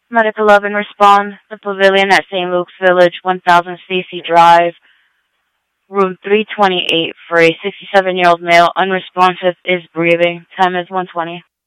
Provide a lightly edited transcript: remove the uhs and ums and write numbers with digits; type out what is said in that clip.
Medical 11 respond. The Pavilion at St. Luke's Village, 1000 Stacy Drive, room 328 for a 67-year-old male, unresponsive, is breathing. Time is 1:20.